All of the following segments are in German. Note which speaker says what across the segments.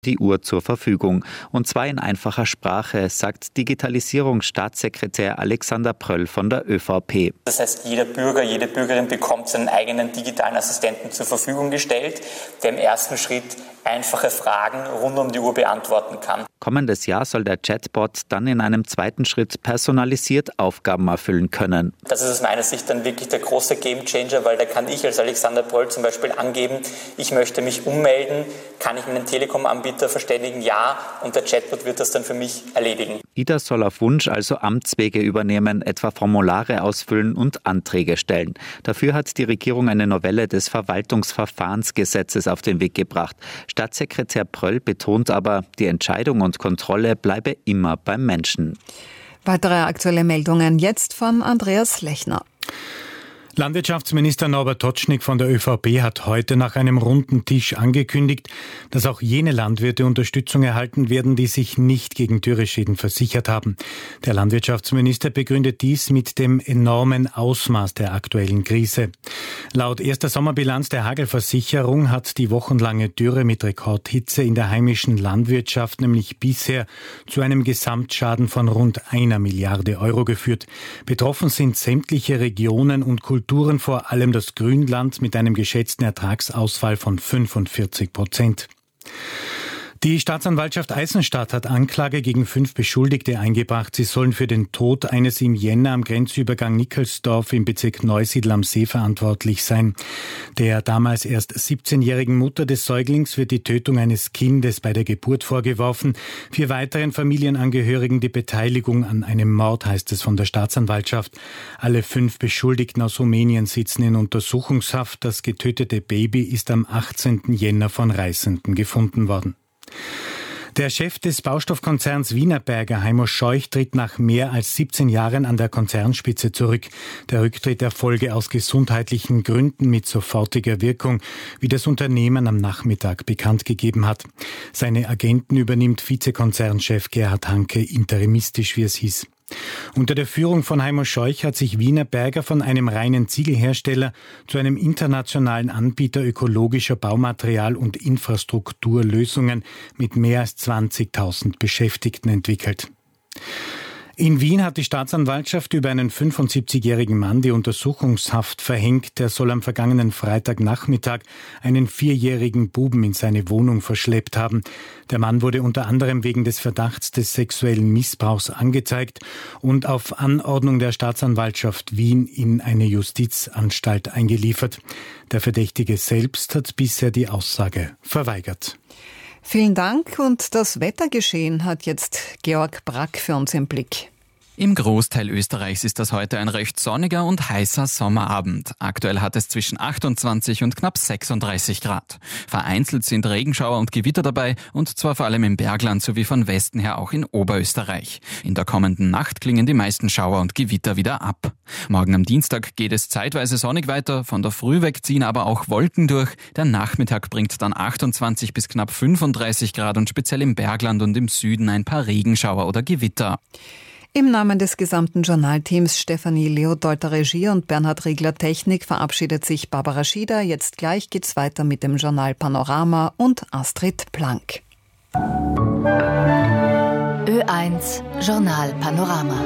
Speaker 1: die Uhr zur Verfügung. Und zwar in einfacher Sprache, sagt Digitalisierungsstaatssekretär Alexander Pröll von der ÖVP.
Speaker 2: Das heißt, jeder Bürger, jede Bürgerin bekommt seinen eigenen digitalen Assistenten zur Verfügung gestellt, der im ersten Schritt einfache Fragen rund um die Uhr beantworten kann.
Speaker 1: Kommendes Jahr soll der Chatbot dann in einem zweiten Schritt personalisiert Aufgaben erfüllen können.
Speaker 2: Das ist aus meiner Sicht dann wirklich der große Gamechanger, weil da kann ich als Alexander Pröll zum Beispiel angeben, ich möchte mich ummelden, kann ich meinen Telekom-Anbieter verständigen, ja, und der Chatbot wird das dann für mich erledigen.
Speaker 1: IDA soll auf Wunsch also Amtswege übernehmen, etwa Formulare ausfüllen und Anträge stellen. Dafür hat die Regierung eine Novelle des Verwaltungsverfahrensgesetzes auf den Weg gebracht. Staatssekretär Pröll betont aber, die Entscheidung und Kontrolle bleibe immer beim Menschen.
Speaker 3: Weitere aktuelle Meldungen jetzt von Andreas Lechner.
Speaker 4: Landwirtschaftsminister Norbert Totschnig von der ÖVP hat heute nach einem runden Tisch angekündigt, dass auch jene Landwirte Unterstützung erhalten werden, die sich nicht gegen Dürreschäden versichert haben. Der Landwirtschaftsminister begründet dies mit dem enormen Ausmaß der aktuellen Krise. Laut erster Sommerbilanz der Hagelversicherung hat die wochenlange Dürre mit Rekordhitze in der heimischen Landwirtschaft nämlich bisher zu einem Gesamtschaden von rund 1 Milliarde Euro geführt. Betroffen sind sämtliche Regionen und Kulturen, vor allem das Grünland mit einem geschätzten Ertragsausfall von 45%. Die Staatsanwaltschaft Eisenstadt hat Anklage gegen 5 Beschuldigte eingebracht. Sie sollen für den Tod eines im Jänner am Grenzübergang Nickelsdorf im Bezirk Neusiedl am See verantwortlich sein. Der damals erst 17-jährigen Mutter des Säuglings wird die Tötung eines Kindes bei der Geburt vorgeworfen. 4 weiteren Familienangehörigen die Beteiligung an einem Mord, heißt es von der Staatsanwaltschaft. Alle 5 Beschuldigten aus Rumänien sitzen in Untersuchungshaft. Das getötete Baby ist am 18. Jänner von Reisenden gefunden worden. Der Chef des Baustoffkonzerns Wienerberger, Heimo Scheuch, tritt nach mehr als 17 Jahren an der Konzernspitze zurück. Der Rücktritt erfolge aus gesundheitlichen Gründen mit sofortiger Wirkung, wie das Unternehmen am Nachmittag bekannt gegeben hat. Seine Agenten übernimmt Vizekonzernchef Gerhard Hanke interimistisch, wie es hieß. Unter der Führung von Heimo Scheuch hat sich Wienerberger von einem reinen Ziegelhersteller zu einem internationalen Anbieter ökologischer Baumaterial- und Infrastrukturlösungen mit mehr als 20.000 Beschäftigten entwickelt. In Wien hat die Staatsanwaltschaft über einen 75-jährigen Mann die Untersuchungshaft verhängt. Der soll am vergangenen Freitagnachmittag einen 4-jährigen Buben in seine Wohnung verschleppt haben. Der Mann wurde unter anderem wegen des Verdachts des sexuellen Missbrauchs angezeigt und auf Anordnung der Staatsanwaltschaft Wien in eine Justizanstalt eingeliefert. Der Verdächtige selbst hat bisher die Aussage verweigert.
Speaker 3: Vielen Dank und das Wettergeschehen hat jetzt Georg Brack für uns im Blick.
Speaker 5: Im Großteil Österreichs ist das heute ein recht sonniger und heißer Sommerabend. Aktuell hat es zwischen 28 und knapp 36 Grad. Vereinzelt sind Regenschauer und Gewitter dabei und zwar vor allem im Bergland sowie von Westen her auch in Oberösterreich. In der kommenden Nacht klingen die meisten Schauer und Gewitter wieder ab. Morgen am Dienstag geht es zeitweise sonnig weiter, von der Früh weg ziehen aber auch Wolken durch. Der Nachmittag bringt dann 28 bis knapp 35 Grad und speziell im Bergland und im Süden ein paar Regenschauer oder Gewitter.
Speaker 3: Im Namen des gesamten Journalteams Stefanie Leodolter Regie und Bernhard Riegler Technik verabschiedet sich Barbara Schieder. Jetzt gleich geht's weiter mit dem Journal Panorama und Astrid Plank.
Speaker 6: Ö1 Journal Panorama.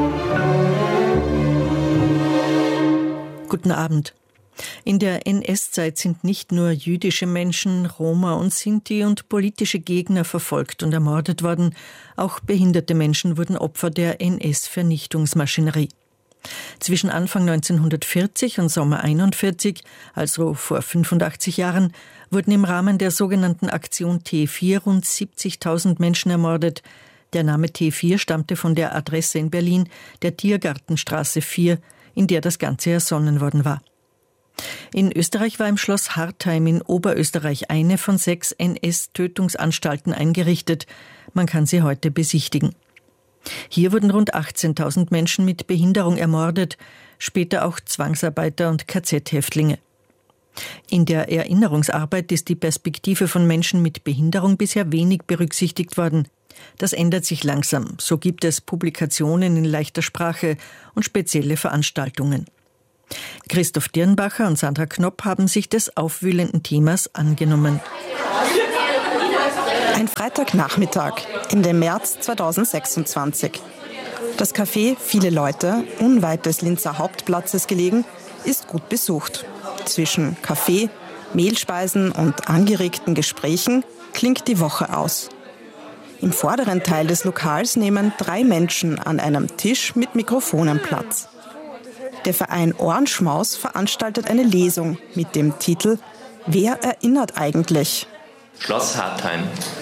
Speaker 7: Guten Abend. In der NS-Zeit sind nicht nur jüdische Menschen, Roma und Sinti und politische Gegner verfolgt und ermordet worden, auch behinderte Menschen wurden Opfer der NS-Vernichtungsmaschinerie. Zwischen Anfang 1940 und Sommer 1941, also vor 85 Jahren, wurden im Rahmen der sogenannten Aktion T4 rund 70.000 Menschen ermordet. Der Name T4 stammte von der Adresse in Berlin, der Tiergartenstraße 4, in der das Ganze ersonnen worden war. In Österreich war im Schloss Hartheim in Oberösterreich eine von 6 NS-Tötungsanstalten eingerichtet. Man kann sie heute besichtigen. Hier wurden rund 18.000 Menschen mit Behinderung ermordet, später auch Zwangsarbeiter und KZ-Häftlinge. In der Erinnerungsarbeit ist die Perspektive von Menschen mit Behinderung bisher wenig berücksichtigt worden. Das ändert sich langsam. So gibt es Publikationen in leichter Sprache und spezielle Veranstaltungen. Christoph Dirnbacher und Sandra Knopp haben sich des aufwühlenden Themas angenommen.
Speaker 8: Ein Freitagnachmittag in dem März 2026. Das Café Viele Leute, unweit des Linzer Hauptplatzes gelegen, ist gut besucht. Zwischen Kaffee, Mehlspeisen und angeregten Gesprächen klingt die Woche aus. Im vorderen Teil des Lokals nehmen 3 Menschen an einem Tisch mit Mikrofonen Platz. Der Verein Ohrenschmaus veranstaltet eine Lesung mit dem Titel »Wer erinnert eigentlich?«
Speaker 9: Schloss Hartheim.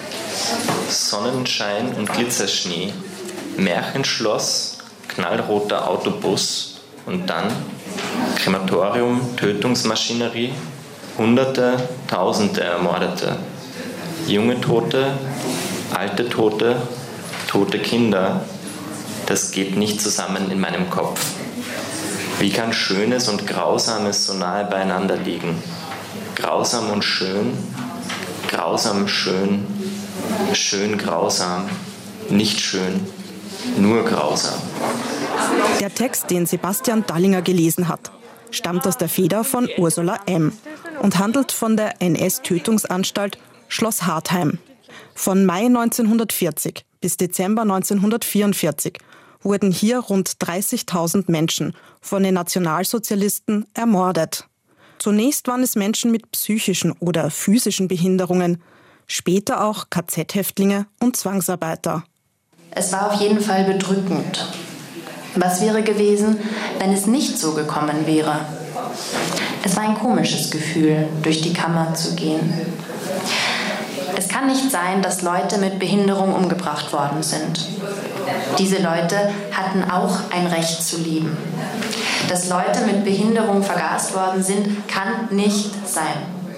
Speaker 9: Sonnenschein und Glitzerschnee. Märchenschloss, knallroter Autobus und dann Krematorium, Tötungsmaschinerie, Hunderte, Tausende Ermordete. Junge Tote, alte Tote, tote Kinder. Das geht nicht zusammen in meinem Kopf. Wie kann Schönes und Grausames so nahe beieinander liegen? Grausam und schön, grausam schön, schön grausam, nicht schön, nur grausam.
Speaker 8: Der Text, den Sebastian Dallinger gelesen hat, stammt aus der Feder von Ursula M. und handelt von der NS-Tötungsanstalt Schloss Hartheim. Von Mai 1940 bis Dezember 1944 wurden hier rund 30.000 Menschen von den Nationalsozialisten ermordet. Zunächst waren es Menschen mit psychischen oder physischen Behinderungen, später auch KZ-Häftlinge und Zwangsarbeiter.
Speaker 10: Es war auf jeden Fall bedrückend. Was wäre gewesen, wenn es nicht so gekommen wäre? Es war ein komisches Gefühl, durch die Kammer zu gehen. Es kann nicht sein, dass Leute mit Behinderung umgebracht worden sind. Diese Leute hatten auch ein Recht zu leben. Dass Leute mit Behinderung vergast worden sind, kann nicht sein.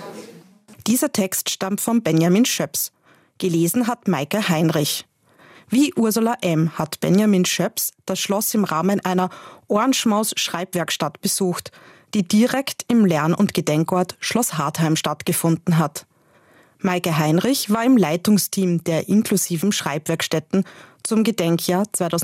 Speaker 8: Dieser Text stammt von Benjamin Schöps. Gelesen hat Maike Heinrich. Wie Ursula M. hat Benjamin Schöps das Schloss im Rahmen einer Ohrenschmaus-Schreibwerkstatt besucht, die direkt im Lern- und Gedenkort Schloss Hartheim stattgefunden hat. Maike Heinrich war im Leitungsteam der inklusiven Schreibwerkstätten zum Gedenkjahr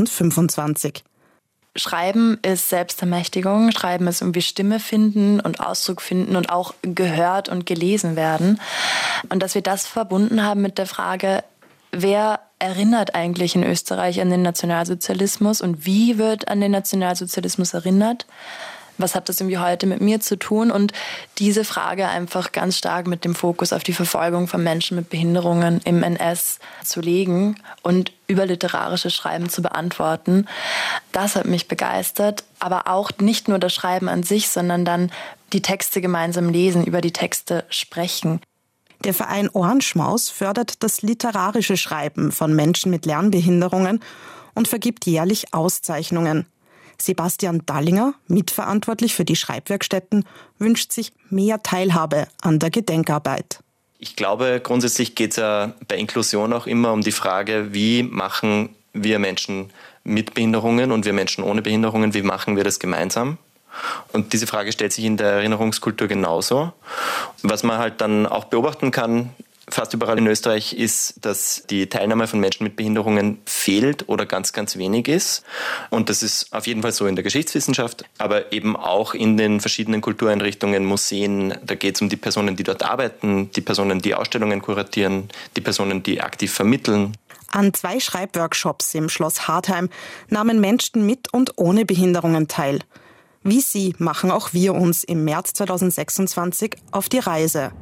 Speaker 8: 2025.
Speaker 11: Schreiben ist Selbstermächtigung, Schreiben ist irgendwie Stimme finden und Ausdruck finden und auch gehört und gelesen werden. Und dass wir das verbunden haben mit der Frage, wer erinnert eigentlich in Österreich an den Nationalsozialismus und wie wird an den Nationalsozialismus erinnert? Was hat das irgendwie heute mit mir zu tun? Und diese Frage einfach ganz stark mit dem Fokus auf die Verfolgung von Menschen mit Behinderungen im NS zu legen und über literarisches Schreiben zu beantworten, das hat mich begeistert. Aber auch nicht nur das Schreiben an sich, sondern dann die Texte gemeinsam lesen, über die Texte sprechen.
Speaker 8: Der Verein Ohrenschmaus fördert das literarische Schreiben von Menschen mit Lernbehinderungen und vergibt jährlich Auszeichnungen. Sebastian Dallinger, mitverantwortlich für die Schreibwerkstätten, wünscht sich mehr Teilhabe an der Gedenkarbeit.
Speaker 9: Ich glaube, grundsätzlich geht es ja bei Inklusion auch immer um die Frage, wie machen wir Menschen mit Behinderungen und wir Menschen ohne Behinderungen, wie machen wir das gemeinsam? Und diese Frage stellt sich in der Erinnerungskultur genauso. Was man halt dann auch beobachten kann, fast überall in Österreich, ist, dass die Teilnahme von Menschen mit Behinderungen fehlt oder ganz, ganz wenig ist. Und das ist auf jeden Fall so in der Geschichtswissenschaft, aber eben auch in den verschiedenen Kultureinrichtungen, Museen. Da geht es um die Personen, die dort arbeiten, die Personen, die Ausstellungen kuratieren, die Personen, die aktiv vermitteln.
Speaker 8: An 2 Schreibworkshops im Schloss Hartheim nahmen Menschen mit und ohne Behinderungen teil. Wie sie machen auch wir uns im März 2026 auf die Reise.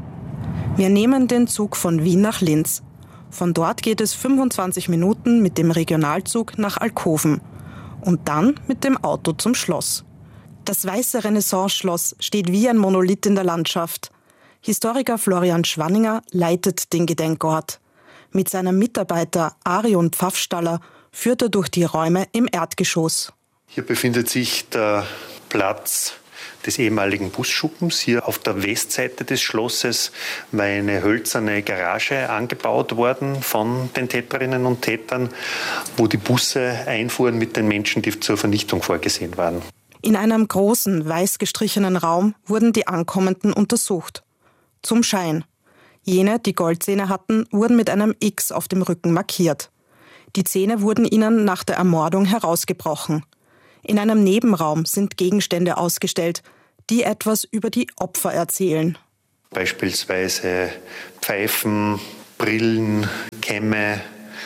Speaker 8: Wir nehmen den Zug von Wien nach Linz. Von dort geht es 25 Minuten mit dem Regionalzug nach Alkoven und dann mit dem Auto zum Schloss. Das weiße Renaissance-Schloss steht wie ein Monolith in der Landschaft. Historiker Florian Schwanninger leitet den Gedenkort. Mit seinem Mitarbeiter Arion Pfaffstaller führt er durch die Räume im Erdgeschoss.
Speaker 12: Hier befindet sich der Platz des ehemaligen Busschuppens. Hier auf der Westseite des Schlosses war eine hölzerne Garage angebaut worden von den Täterinnen und Tätern, wo die Busse einfuhren mit den Menschen, die zur Vernichtung vorgesehen waren.
Speaker 8: In einem großen, weiß gestrichenen Raum wurden die Ankommenden untersucht. Zum Schein. Jene, die Goldzähne hatten, wurden mit einem X auf dem Rücken markiert. Die Zähne wurden ihnen nach der Ermordung herausgebrochen. In einem Nebenraum sind Gegenstände ausgestellt, die etwas über die Opfer erzählen.
Speaker 12: Beispielsweise Pfeifen, Brillen, Kämme,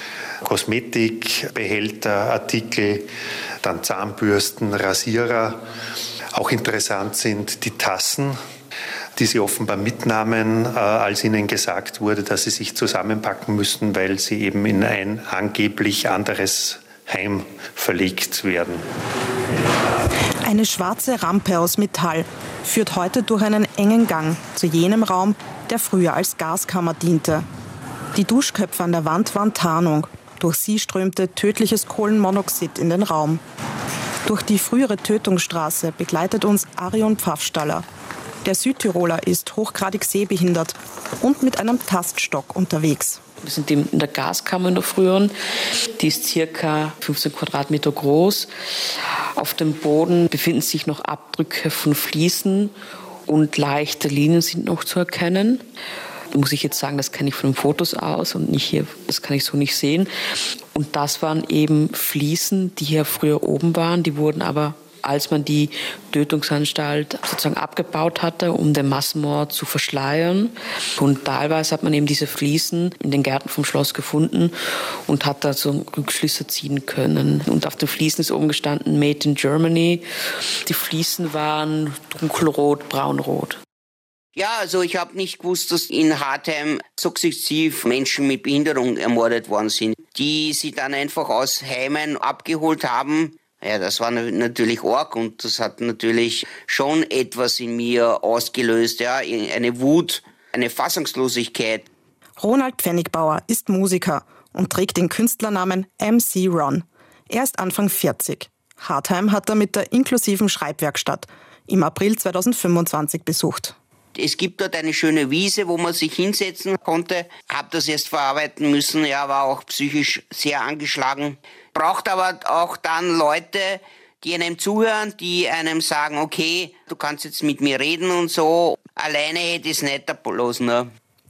Speaker 12: Kosmetikbehälter, Artikel, dann Zahnbürsten, Rasierer. Auch interessant sind die Tassen, die sie offenbar mitnahmen, als ihnen gesagt wurde, dass sie sich zusammenpacken müssten, weil sie eben in ein angeblich anderes Heim verlegt werden.
Speaker 8: Eine schwarze Rampe aus Metall führt heute durch einen engen Gang zu jenem Raum, der früher als Gaskammer diente. Die Duschköpfe an der Wand waren Tarnung. Durch sie strömte tödliches Kohlenmonoxid in den Raum. Durch die frühere Tötungsstraße begleitet uns Arion Pfaffstaller. Der Südtiroler ist hochgradig sehbehindert und mit einem Taststock unterwegs.
Speaker 13: Wir sind in der Gaskammer in der früheren. Die ist ca. 15 Quadratmeter groß. Auf dem Boden befinden sich noch Abdrücke von Fliesen und leichte Linien sind noch zu erkennen. Da muss ich jetzt sagen, das kenne ich von den Fotos aus und nicht hier, das kann ich so nicht sehen. Und das waren eben Fliesen, die hier früher oben waren. Die wurden aber, als man die Tötungsanstalt sozusagen abgebaut hatte, um den Massenmord zu verschleiern. Und teilweise hat man eben diese Fliesen in den Gärten vom Schloss gefunden und hat da so Rückschlüsse ziehen können. Und auf den Fliesen ist oben gestanden Made in Germany. Die Fliesen waren dunkelrot, braunrot.
Speaker 14: Ja, also ich habe nicht gewusst, dass in Hartheim sukzessiv Menschen mit Behinderung ermordet worden sind, die sie dann einfach aus Heimen abgeholt haben. Ja, das war natürlich arg und das hat natürlich schon etwas in mir ausgelöst, ja, eine Wut, eine Fassungslosigkeit.
Speaker 8: Ronald Pfennigbauer ist Musiker und trägt den Künstlernamen MC Ron. Er ist Anfang 40. Hartheim hat er mit der inklusiven Schreibwerkstatt im April 2025 besucht.
Speaker 14: Es gibt dort eine schöne Wiese, wo man sich hinsetzen konnte. Habe das erst verarbeiten müssen, ja, war auch psychisch sehr angeschlagen. Braucht aber auch dann Leute, die einem zuhören, die einem sagen, okay, du kannst jetzt mit mir reden und so. Alleine hätte ich es nicht ablassen. Ne?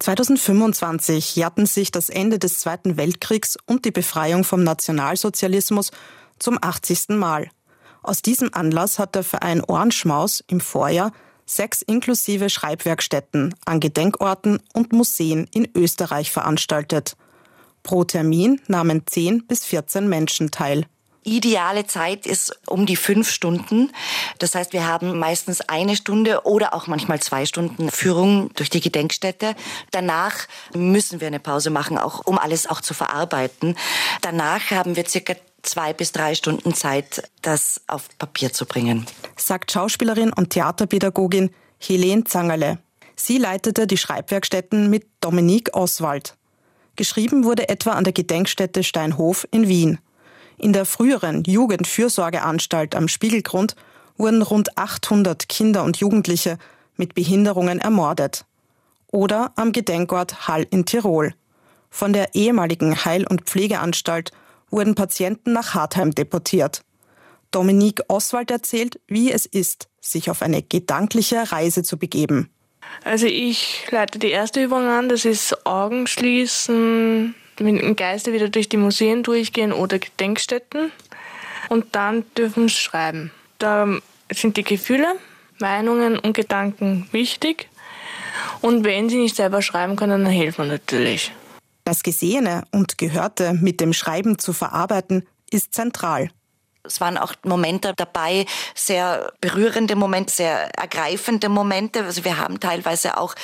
Speaker 8: 2025 jährten sich das Ende des Zweiten Weltkriegs und die Befreiung vom Nationalsozialismus zum 80. Mal. Aus diesem Anlass hat der Verein Ohrenschmaus im Vorjahr 6 inklusive Schreibwerkstätten an Gedenkorten und Museen in Österreich veranstaltet. Pro Termin nahmen 10 bis 14 Menschen teil.
Speaker 15: Ideale Zeit ist um die 5 Stunden. Das heißt, wir haben meistens 1 Stunde oder auch manchmal 2 Stunden Führung durch die Gedenkstätte. Danach müssen wir eine Pause machen, auch um alles auch zu verarbeiten. Danach haben wir circa 2 bis 3 Stunden Zeit, das auf Papier zu bringen.
Speaker 8: Sagt Schauspielerin und Theaterpädagogin Helene Zangerle. Sie leitete die Schreibwerkstätten mit Dominique Oswald. Geschrieben wurde etwa an der Gedenkstätte Steinhof in Wien. In der früheren Jugendfürsorgeanstalt am Spiegelgrund wurden rund 800 Kinder und Jugendliche mit Behinderungen ermordet. Oder am Gedenkort Hall in Tirol. Von der ehemaligen Heil- und Pflegeanstalt wurden Patienten nach Hartheim deportiert. Dominique Oswald erzählt, wie es ist, sich auf eine gedankliche Reise zu begeben.
Speaker 16: Also ich leite die erste Übung an, das ist Augen schließen, mit dem Geiste wieder durch die Museen durchgehen oder Gedenkstätten und dann dürfen sie schreiben. Da sind die Gefühle, Meinungen und Gedanken wichtig und wenn sie nicht selber schreiben können, dann hilft man natürlich.
Speaker 8: Das Gesehene und Gehörte mit dem Schreiben zu verarbeiten, ist zentral.
Speaker 15: Es waren auch Momente dabei, sehr berührende Momente, sehr ergreifende Momente. Also wir haben teilweise auch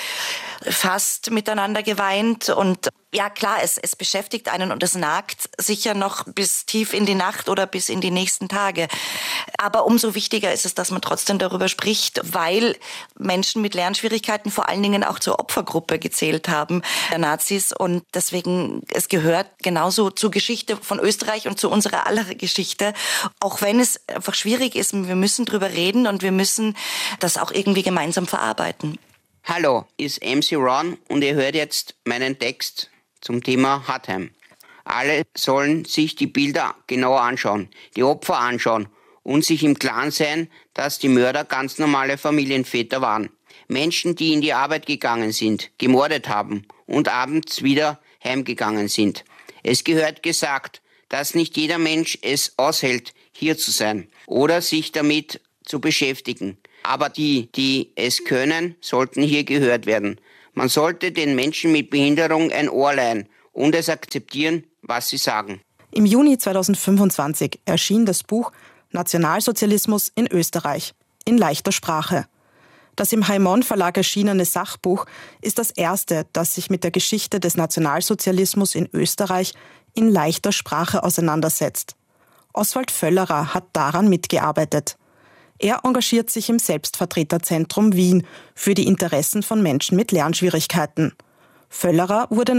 Speaker 15: fast miteinander geweint und ja klar, es beschäftigt einen und es nagt sicher noch bis tief in die Nacht oder bis in die nächsten Tage. Aber umso wichtiger ist es, dass man trotzdem darüber spricht, weil Menschen mit Lernschwierigkeiten vor allen Dingen auch zur Opfergruppe gezählt haben, der Nazis. Und deswegen, es gehört genauso zur Geschichte von Österreich und zu unserer aller Geschichte. Auch wenn es einfach schwierig ist, wir müssen drüber reden und wir müssen das auch irgendwie gemeinsam verarbeiten.
Speaker 14: Hallo, ist MC Ron und ihr hört jetzt meinen Text zum Thema Hartheim. Alle sollen sich die Bilder genauer anschauen, die Opfer anschauen und sich im Klaren sein, dass die Mörder ganz normale Familienväter waren. Menschen, die in die Arbeit gegangen sind, gemordet haben und abends wieder heimgegangen sind. Es gehört gesagt, dass nicht jeder Mensch es aushält, hier zu sein oder sich damit zu beschäftigen. Aber die es können, sollten hier gehört werden. Man sollte den Menschen mit Behinderung ein Ohr leihen und es akzeptieren, was sie sagen.
Speaker 8: Im Juni 2025 erschien das Buch Nationalsozialismus in Österreich in leichter Sprache. Das im Haimon Verlag erschienene Sachbuch ist das erste, das sich mit der Geschichte des Nationalsozialismus in Österreich in leichter Sprache auseinandersetzt. Oswald Völlerer hat daran mitgearbeitet. Er engagiert sich im Selbstvertreterzentrum Wien für die Interessen von Menschen mit Lernschwierigkeiten. Völlerer wurde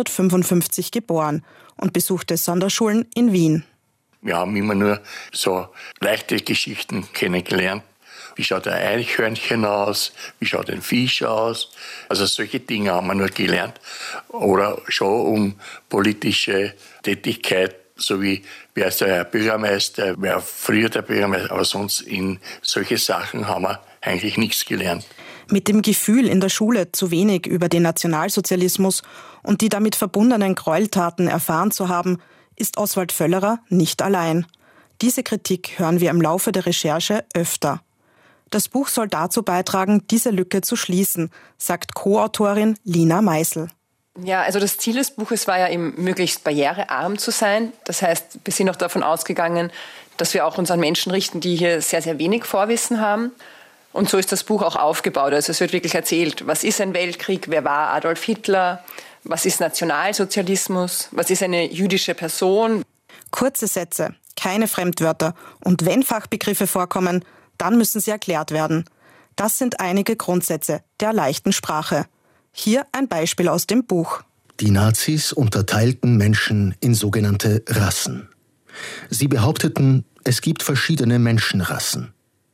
Speaker 8: 1955 geboren und besuchte Sonderschulen in Wien.
Speaker 17: Wir haben immer nur so leichte Geschichten kennengelernt. Wie schaut ein Eichhörnchen aus? Wie schaut ein Fisch aus? Also solche Dinge haben wir nur gelernt. Oder schon um politische Tätigkeit, so wie wer ist der Bürgermeister, wer früher der Bürgermeister. Aber sonst in solche Sachen haben wir eigentlich nichts gelernt.
Speaker 8: Mit dem Gefühl, in der Schule zu wenig über den Nationalsozialismus und die damit verbundenen Gräueltaten erfahren zu haben, ist Oswald Völlerer nicht allein. Diese Kritik hören wir im Laufe der Recherche öfter. Das Buch soll dazu beitragen, diese Lücke zu schließen, sagt Co-Autorin Lina Meißel.
Speaker 18: Ja, also das Ziel des Buches war ja eben, möglichst barrierearm zu sein. Das heißt, wir sind auch davon ausgegangen, dass wir auch uns an Menschen richten, die hier sehr, sehr wenig Vorwissen haben. Und so ist das Buch auch aufgebaut. Also es wird wirklich erzählt, was ist ein Weltkrieg, wer war Adolf Hitler, was ist Nationalsozialismus, was ist eine jüdische Person.
Speaker 8: Kurze Sätze, keine Fremdwörter und wenn Fachbegriffe vorkommen, dann müssen sie erklärt werden. Das sind einige Grundsätze der leichten Sprache. Hier ein Beispiel aus dem Buch.
Speaker 19: Die Nazis unterteilten Menschen in sogenannte Rassen. Sie behaupteten, es gibt verschiedene Menschenrassen.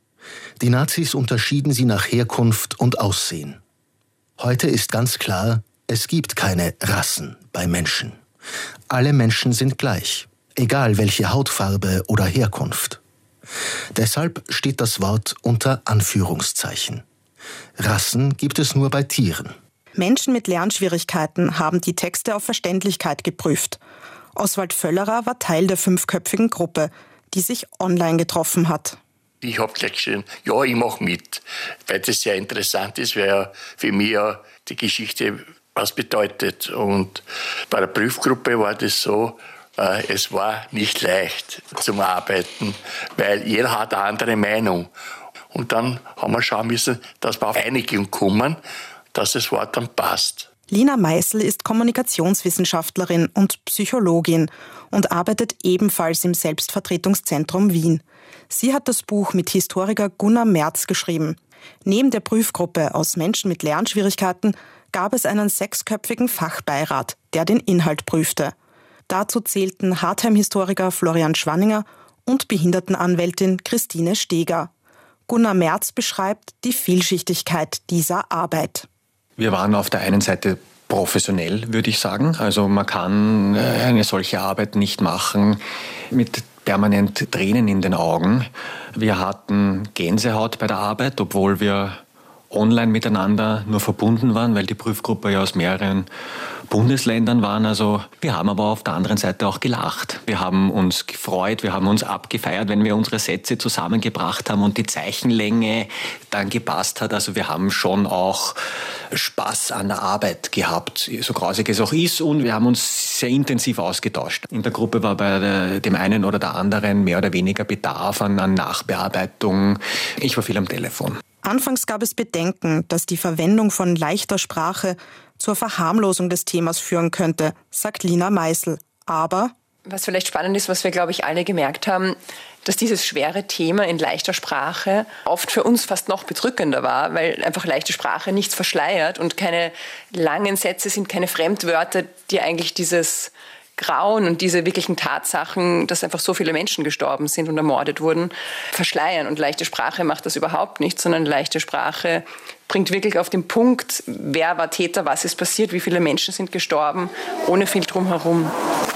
Speaker 19: Die Nazis unterschieden sie nach Herkunft und Aussehen. Heute ist ganz klar, es gibt keine Rassen bei Menschen. Alle Menschen sind gleich, egal welche Hautfarbe oder Herkunft. Deshalb steht das Wort unter Anführungszeichen. Rassen gibt es nur bei Tieren.
Speaker 8: Menschen mit Lernschwierigkeiten haben die Texte auf Verständlichkeit geprüft. Oswald Völlerer war Teil der 5-köpfigen Gruppe, die sich online getroffen hat.
Speaker 17: Ich habe gleich geschrieben, ja, ich mache mit, weil das sehr interessant ist, weil ja für mich ja die Geschichte was bedeutet. Und bei der Prüfgruppe war das so, es war nicht leicht zum Arbeiten, weil jeder hat eine andere Meinung. Und dann haben wir schauen müssen, dass wir auf Einigung kommen, dass das Wort dann passt.
Speaker 8: Lina Meißel ist Kommunikationswissenschaftlerin und Psychologin und arbeitet ebenfalls im Selbstvertretungszentrum Wien. Sie hat das Buch mit Historiker Gunnar Merz geschrieben. Neben der Prüfgruppe aus Menschen mit Lernschwierigkeiten gab es einen 6-köpfigen Fachbeirat, der den Inhalt prüfte. Dazu zählten Hartheim-Historiker Florian Schwanninger und Behindertenanwältin Christine Steger. Gunnar Merz beschreibt die Vielschichtigkeit dieser Arbeit.
Speaker 20: Wir waren auf der einen Seite professionell, würde ich sagen. Also man kann eine solche Arbeit nicht machen mit permanent Tränen in den Augen. Wir hatten Gänsehaut bei der Arbeit, obwohl wir online miteinander nur verbunden waren, weil die Prüfgruppe ja aus mehreren Bundesländern waren. Also wir haben aber auf der anderen Seite auch gelacht. Wir haben uns gefreut, wir haben uns abgefeiert, wenn wir unsere Sätze zusammengebracht haben und die Zeichenlänge dann gepasst hat. Also wir haben schon auch Spaß an der Arbeit gehabt, so grausig es auch ist. Und wir haben uns sehr intensiv ausgetauscht. In der Gruppe war bei dem einen oder der anderen mehr oder weniger Bedarf an Nachbearbeitung. Ich war viel am Telefon.
Speaker 8: Anfangs gab es Bedenken, dass die Verwendung von leichter Sprache zur Verharmlosung des Themas führen könnte, sagt Lina Meißel. Aber
Speaker 18: was vielleicht spannend ist, was wir, glaube ich, alle gemerkt haben, dass dieses schwere Thema in leichter Sprache oft für uns fast noch bedrückender war, weil einfach leichte Sprache nichts verschleiert und keine langen Sätze sind, keine Fremdwörter, die eigentlich dieses Grauen und diese wirklichen Tatsachen, dass einfach so viele Menschen gestorben sind und ermordet wurden, verschleiern. Und leichte Sprache macht das überhaupt nicht, sondern leichte Sprache bringt wirklich auf den Punkt, wer war Täter, was ist passiert, wie viele Menschen sind gestorben, ohne viel drumherum.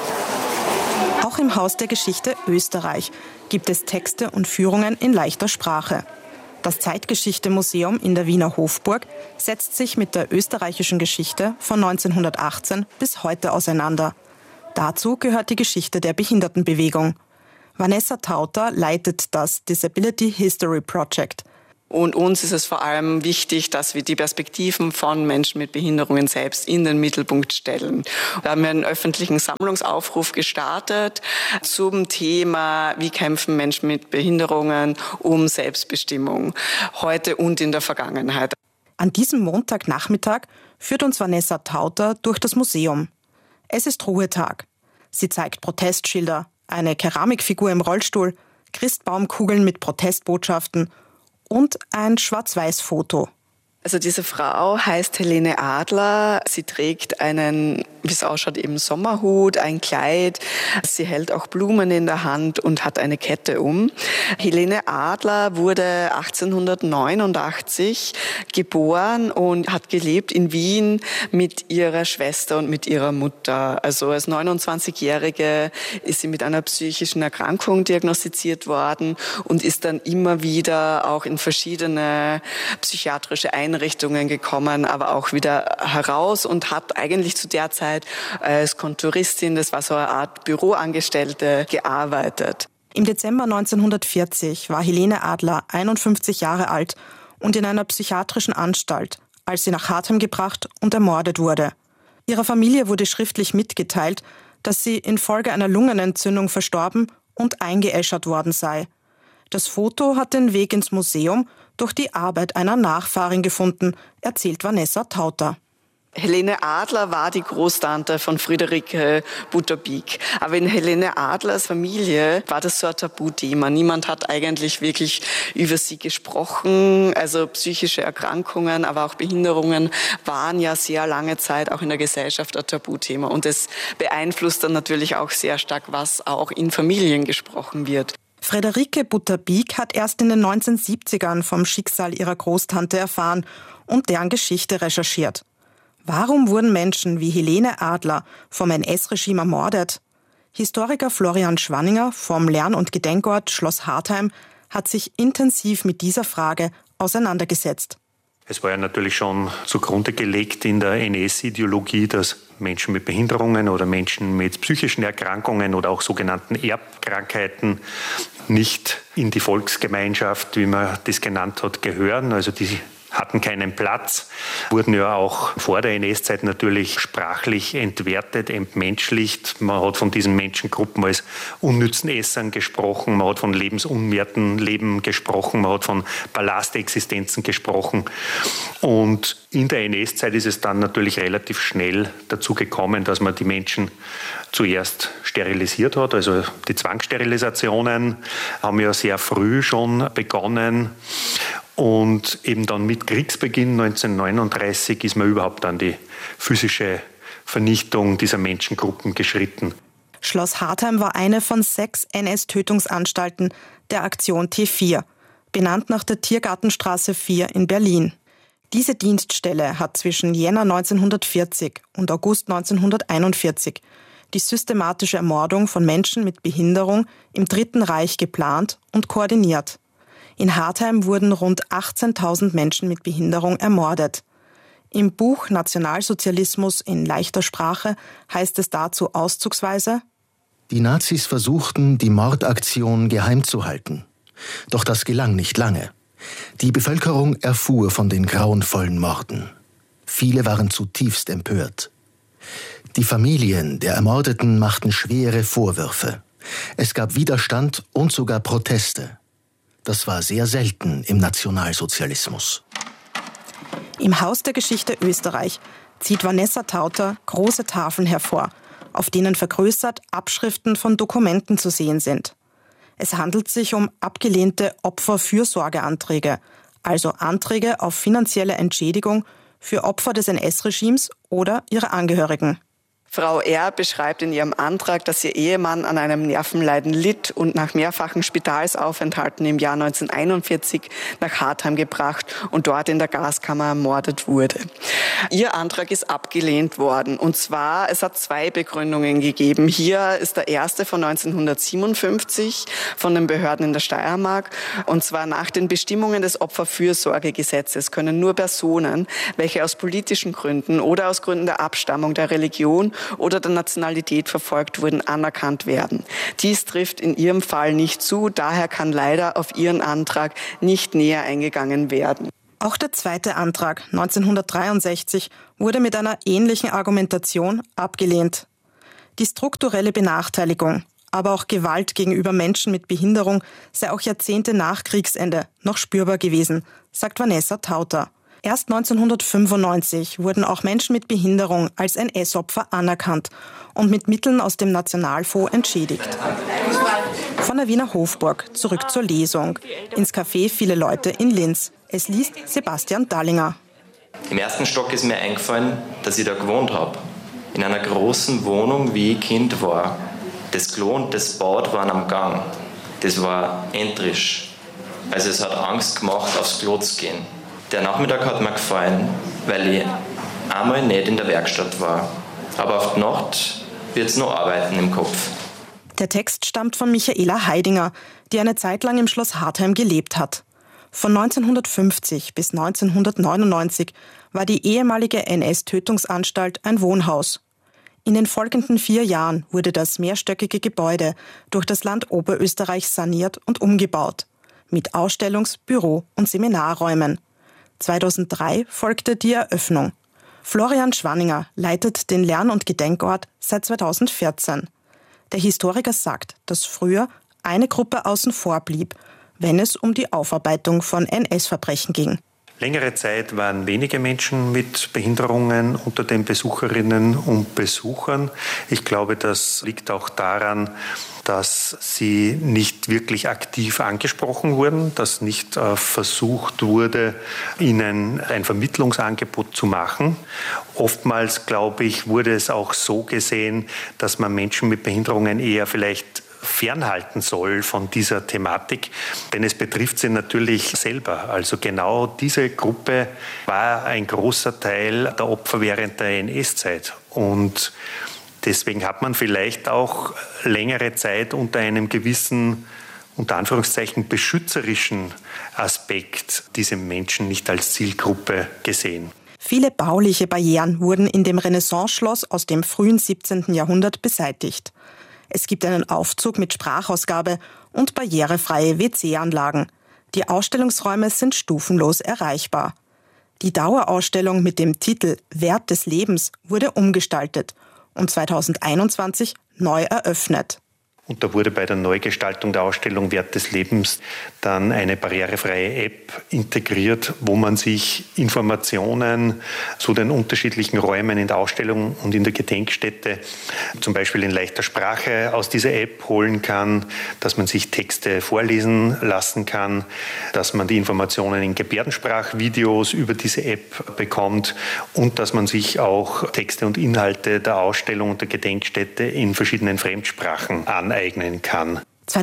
Speaker 8: Auch im Haus der Geschichte Österreich gibt es Texte und Führungen in leichter Sprache. Das Zeitgeschichte-Museum in der Wiener Hofburg setzt sich mit der österreichischen Geschichte von 1918 bis heute auseinander. Dazu gehört die Geschichte der Behindertenbewegung. Vanessa Tauter leitet das Disability History Project.
Speaker 21: Und uns ist es vor allem wichtig, dass wir die Perspektiven von Menschen mit Behinderungen selbst in den Mittelpunkt stellen. Da haben wir einen öffentlichen Sammlungsaufruf gestartet zum Thema, wie kämpfen Menschen mit Behinderungen um Selbstbestimmung, heute und in der Vergangenheit.
Speaker 8: An diesem Montagnachmittag führt uns Vanessa Tauter durch das Museum. Es ist Ruhetag. Sie zeigt Protestschilder, eine Keramikfigur im Rollstuhl, Christbaumkugeln mit Protestbotschaften und ein Schwarz-Weiß-Foto.
Speaker 21: Also diese Frau heißt Helene Adler. Sie trägt einen, wie es ausschaut, eben Sommerhut, ein Kleid. Sie hält auch Blumen in der Hand und hat eine Kette um. Helene Adler wurde 1889 geboren und hat gelebt in Wien mit ihrer Schwester und mit ihrer Mutter. Also als 29-Jährige ist sie mit einer psychischen Erkrankung diagnostiziert worden und ist dann immer wieder auch in verschiedene psychiatrische Einrichtungen gekommen, aber auch wieder heraus und hat eigentlich zu der Zeit als Konturistin, das war so eine Art Büroangestellte, gearbeitet.
Speaker 8: Im Dezember 1940 war Helene Adler 51 Jahre alt und in einer psychiatrischen Anstalt, als sie nach Hartheim gebracht und ermordet wurde. Ihrer Familie wurde schriftlich mitgeteilt, dass sie infolge einer Lungenentzündung verstorben und eingeäschert worden sei. Das Foto hat den Weg ins Museum durch die Arbeit einer Nachfahrin gefunden, erzählt Vanessa Tauter.
Speaker 21: Helene Adler war die Großtante von Friederike Butterbiek. Aber in Helene Adlers Familie war das so ein Tabuthema. Niemand hat eigentlich wirklich über sie gesprochen. Also psychische Erkrankungen, aber auch Behinderungen waren ja sehr lange Zeit auch in der Gesellschaft ein Tabuthema. Und es beeinflusst dann natürlich auch sehr stark, was auch in Familien gesprochen wird.
Speaker 8: Friederike Butterbiek hat erst in den 1970ern vom Schicksal ihrer Großtante erfahren und deren Geschichte recherchiert. Warum wurden Menschen wie Helene Adler vom NS-Regime ermordet? Historiker Florian Schwanninger vom Lern- und Gedenkort Schloss Hartheim hat sich intensiv mit dieser Frage auseinandergesetzt.
Speaker 12: Es war ja natürlich schon zugrunde gelegt in der NS-Ideologie, dass Menschen mit Behinderungen oder Menschen mit psychischen Erkrankungen oder auch sogenannten Erbkrankheiten nicht in die Volksgemeinschaft, wie man das genannt hat, gehören. Also die hatten keinen Platz, wurden ja auch vor der NS-Zeit natürlich sprachlich entwertet, entmenschlicht. Man hat von diesen Menschengruppen als unnützen Essern gesprochen, man hat von lebensunwerten Leben gesprochen, man hat von Ballastexistenzen gesprochen. Und in der NS-Zeit ist es dann natürlich relativ schnell dazu gekommen, dass man die Menschen zuerst sterilisiert hat. Also die Zwangssterilisationen haben ja sehr früh schon begonnen. Und eben dann mit Kriegsbeginn 1939 ist man überhaupt an die physische Vernichtung dieser Menschengruppen geschritten.
Speaker 8: Schloss Hartheim war eine von 6 NS-Tötungsanstalten der Aktion T4, benannt nach der Tiergartenstraße 4 in Berlin. Diese Dienststelle hat zwischen Jänner 1940 und August 1941 die systematische Ermordung von Menschen mit Behinderung im Dritten Reich geplant und koordiniert. In Hartheim wurden rund 18.000 Menschen mit Behinderung ermordet. Im Buch Nationalsozialismus in leichter Sprache heißt es dazu auszugsweise:
Speaker 19: Die Nazis versuchten, die Mordaktion geheim zu halten. Doch das gelang nicht lange. Die Bevölkerung erfuhr von den grauenvollen Morden. Viele waren zutiefst empört. Die Familien der Ermordeten machten schwere Vorwürfe. Es gab Widerstand und sogar Proteste. Das war sehr selten im Nationalsozialismus.
Speaker 8: Im Haus der Geschichte Österreich zieht Vanessa Tauter große Tafeln hervor, auf denen vergrößert Abschriften von Dokumenten zu sehen sind. Es handelt sich um abgelehnte Opferfürsorgeanträge, also Anträge auf finanzielle Entschädigung für Opfer des NS-Regimes oder ihre Angehörigen.
Speaker 21: Frau R. beschreibt in ihrem Antrag, dass ihr Ehemann an einem Nervenleiden litt und nach mehrfachen Spitalsaufenthalten im Jahr 1941 nach Hartheim gebracht und dort in der Gaskammer ermordet wurde. Ihr Antrag ist abgelehnt worden. Und zwar, es hat 2 Begründungen gegeben. Hier ist der erste von 1957 von den Behörden in der Steiermark. Und zwar nach den Bestimmungen des Opferfürsorgegesetzes können nur Personen, welche aus politischen Gründen oder aus Gründen der Abstammung, der Religion oder der Nationalität verfolgt wurden, anerkannt werden. Dies trifft in Ihrem Fall nicht zu, daher kann leider auf Ihren Antrag nicht näher eingegangen werden.
Speaker 8: Auch der zweite Antrag 1963 wurde mit einer ähnlichen Argumentation abgelehnt. Die strukturelle Benachteiligung, aber auch Gewalt gegenüber Menschen mit Behinderung sei auch Jahrzehnte nach Kriegsende noch spürbar gewesen, sagt Vanessa Tauter. Erst 1995 wurden auch Menschen mit Behinderung als NS-Opfer anerkannt und mit Mitteln aus dem Nationalfonds entschädigt. Von der Wiener Hofburg zurück zur Lesung. Ins Café viele Leute in Linz. Es liest Sebastian Dallinger.
Speaker 9: Im ersten Stock ist mir eingefallen, dass ich da gewohnt habe. In einer großen Wohnung, wie ich Kind war. Das Klo und das Bad waren am Gang. Das war entrisch. Also es hat Angst gemacht, aufs Klo zu gehen. Der Nachmittag hat mir gefallen, weil ich einmal nicht in der Werkstatt war. Aber auf die Nacht wird es noch arbeiten im Kopf.
Speaker 8: Der Text stammt von Michaela Heidinger, die eine Zeit lang im Schloss Hartheim gelebt hat. Von 1950 bis 1999 war die ehemalige NS-Tötungsanstalt ein Wohnhaus. In den folgenden 4 Jahren wurde das mehrstöckige Gebäude durch das Land Oberösterreich saniert und umgebaut. Mit Ausstellungs-, Büro- und Seminarräumen. 2003 folgte die Eröffnung. Florian Schwanninger leitet den Lern- und Gedenkort seit 2014. Der Historiker sagt, dass früher eine Gruppe außen vor blieb, wenn es um die Aufarbeitung von NS-Verbrechen ging.
Speaker 12: Längere Zeit waren wenige Menschen mit Behinderungen unter den Besucherinnen und Besuchern. Ich glaube, das liegt auch daran, dass sie nicht wirklich aktiv angesprochen wurden, dass nicht versucht wurde, ihnen ein Vermittlungsangebot zu machen. Oftmals, glaube ich, wurde es auch so gesehen, dass man Menschen mit Behinderungen eher vielleicht fernhalten soll von dieser Thematik, denn es betrifft sie natürlich selber. Also genau diese Gruppe war ein großer Teil der Opfer während der NS-Zeit und deswegen hat man vielleicht auch längere Zeit unter einem gewissen, unter Anführungszeichen, beschützerischen Aspekt diese Menschen nicht als Zielgruppe gesehen.
Speaker 8: Viele bauliche Barrieren wurden in dem Renaissance-Schloss aus dem frühen 17. Jahrhundert beseitigt. Es gibt einen Aufzug mit Sprachausgabe und barrierefreie WC-Anlagen. Die Ausstellungsräume sind stufenlos erreichbar. Die Dauerausstellung mit dem Titel Wert des Lebens wurde umgestaltet und 2021 neu eröffnet.
Speaker 12: Und da wurde bei der Neugestaltung der Ausstellung Wert des Lebens dann eine barrierefreie App integriert, wo man sich Informationen zu den unterschiedlichen Räumen in der Ausstellung und in der Gedenkstätte zum Beispiel in leichter Sprache aus dieser App holen kann, dass man sich Texte vorlesen lassen kann, dass man die Informationen in Gebärdensprachvideos über diese App bekommt und dass man sich auch Texte und Inhalte der Ausstellung und der Gedenkstätte in verschiedenen Fremdsprachen aneignen kann.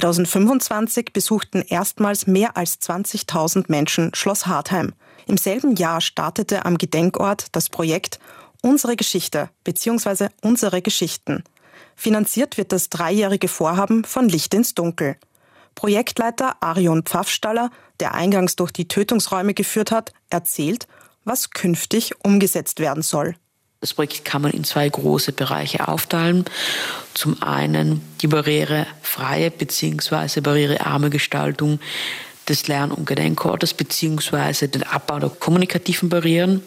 Speaker 8: 2025 besuchten erstmals mehr als 20.000 Menschen Schloss Hartheim. Im selben Jahr startete am Gedenkort das Projekt Unsere Geschichte bzw. Unsere Geschichten. Finanziert wird das 3-jährige Vorhaben von Licht ins Dunkel. Projektleiter Arion Pfaffstaller, der eingangs durch die Tötungsräume geführt hat, erzählt, was künftig umgesetzt werden soll.
Speaker 13: Das Projekt kann man in 2 große Bereiche aufteilen. Zum einen die barrierefreie bzw. barrierearme Gestaltung des Lern- und Gedenkortes bzw. den Abbau der kommunikativen Barrieren.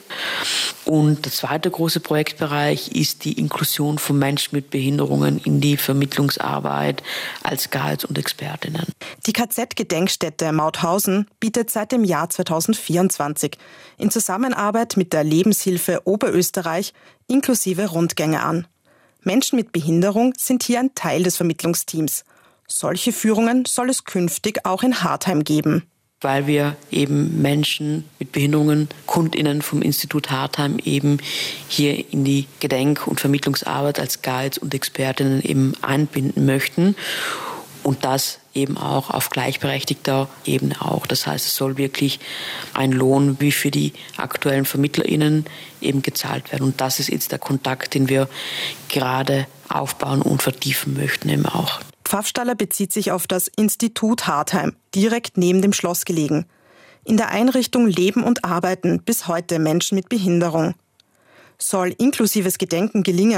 Speaker 13: Und der zweite große Projektbereich ist die Inklusion von Menschen mit Behinderungen in die Vermittlungsarbeit als Guides und Expertinnen.
Speaker 8: Die KZ-Gedenkstätte Mauthausen bietet seit dem Jahr 2024 in Zusammenarbeit mit der Lebenshilfe Oberösterreich inklusive Rundgänge an. Menschen mit Behinderung sind hier ein Teil des Vermittlungsteams. Solche Führungen soll es künftig auch in Hartheim geben.
Speaker 13: Weil wir eben Menschen mit Behinderungen, KundInnen vom Institut Hartheim eben hier in die Gedenk- und Vermittlungsarbeit als Guides und Expertinnen eben einbinden möchten. Und das eben auch auf gleichberechtigter Ebene auch. Das heißt, es soll wirklich ein Lohn wie für die aktuellen VermittlerInnen eben gezahlt werden. Und das ist jetzt der Kontakt, den wir gerade aufbauen und vertiefen möchten eben auch.
Speaker 8: Pfaffstaller bezieht sich auf das Institut Hartheim, direkt neben dem Schloss gelegen. In der Einrichtung leben und arbeiten bis heute Menschen mit Behinderung. Soll inklusives Gedenken gelingen,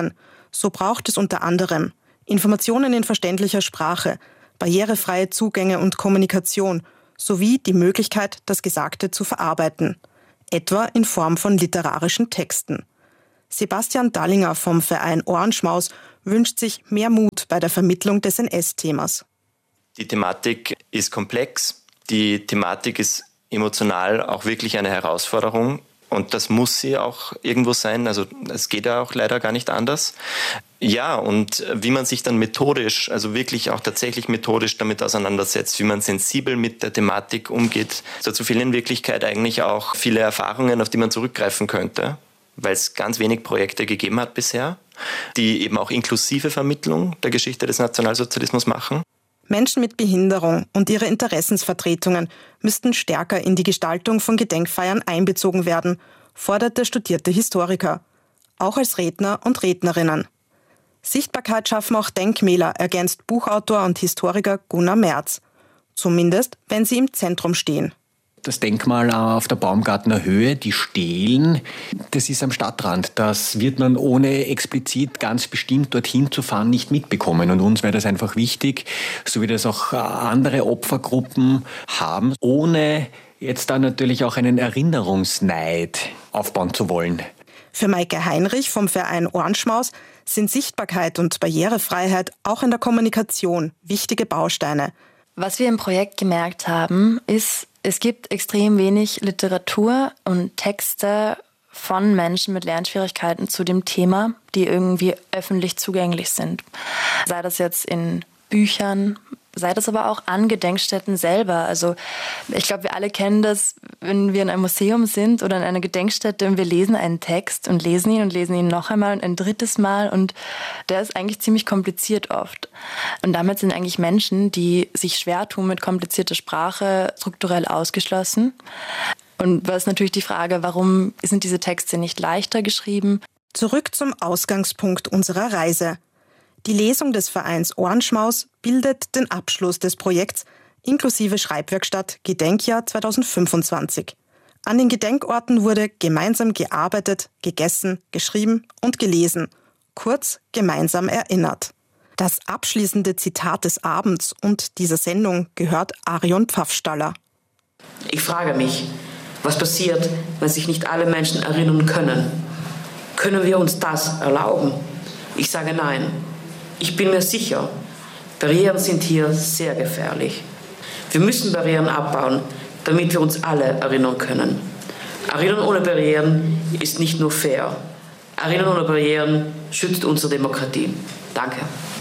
Speaker 8: So braucht es unter anderem Informationen in verständlicher Sprache, barrierefreie Zugänge und Kommunikation sowie die Möglichkeit, das Gesagte zu verarbeiten, etwa in Form von literarischen Texten. Sebastian Dallinger vom Verein Ohrenschmaus wünscht sich mehr Mut bei der Vermittlung des NS-Themas.
Speaker 9: Die Thematik ist komplex, die Thematik ist emotional auch wirklich eine Herausforderung und das muss sie auch irgendwo sein, also es geht ja auch leider gar nicht anders. Ja, und wie man sich dann methodisch, also wirklich auch tatsächlich methodisch damit auseinandersetzt, wie man sensibel mit der Thematik umgeht, dazu fehlen in Wirklichkeit eigentlich auch viele Erfahrungen, auf die man zurückgreifen könnte, weil es ganz wenig Projekte gegeben hat bisher, die eben auch inklusive Vermittlung der Geschichte des Nationalsozialismus machen.
Speaker 8: Menschen mit Behinderung und ihre Interessensvertretungen müssten stärker in die Gestaltung von Gedenkfeiern einbezogen werden, fordert der studierte Historiker, auch als Redner und Rednerinnen. Sichtbarkeit schaffen auch Denkmäler, ergänzt Buchautor und Historiker Gunnar Merz. Zumindest, wenn sie im Zentrum stehen.
Speaker 20: Das Denkmal auf der Baumgartner Höhe, die Stelen, das ist am Stadtrand. Das wird man ohne explizit ganz bestimmt dorthin zu fahren nicht mitbekommen. Und uns wäre das einfach wichtig, so wie das auch andere Opfergruppen haben, ohne jetzt dann natürlich auch einen Erinnerungsneid aufbauen zu wollen.
Speaker 8: Für Maike Heinrich vom Verein Ohrenschmaus sind Sichtbarkeit und Barrierefreiheit auch in der Kommunikation wichtige Bausteine.
Speaker 11: Was wir im Projekt gemerkt haben, ist, es gibt extrem wenig Literatur und Texte von Menschen mit Lernschwierigkeiten zu dem Thema, die irgendwie öffentlich zugänglich sind. Sei das jetzt in Büchern, sei das aber auch an Gedenkstätten selber. Also ich glaube, wir alle kennen das, wenn wir in einem Museum sind oder in einer Gedenkstätte und wir lesen einen Text und lesen ihn noch einmal und ein drittes Mal und der ist eigentlich ziemlich kompliziert oft. Und damit sind eigentlich Menschen, die sich schwer tun mit komplizierter Sprache, strukturell ausgeschlossen. Und was ist natürlich die Frage, warum sind diese Texte nicht leichter geschrieben?
Speaker 8: Zurück zum Ausgangspunkt unserer Reise. Die Lesung des Vereins Ohrenschmaus bildet den Abschluss des Projekts inklusive Schreibwerkstatt Gedenkjahr 2025. An den Gedenkorten wurde gemeinsam gearbeitet, gegessen, geschrieben und gelesen. Kurz gemeinsam erinnert. Das abschließende Zitat des Abends und dieser Sendung gehört Arion Pfaffstaller.
Speaker 2: Ich frage mich, was passiert, wenn sich nicht alle Menschen erinnern können? Können wir uns das erlauben? Ich sage nein. Ich bin mir sicher, Barrieren sind hier sehr gefährlich. Wir müssen Barrieren abbauen, damit wir uns alle erinnern können. Erinnern ohne Barrieren ist nicht nur fair. Erinnern ohne Barrieren schützt unsere Demokratie. Danke.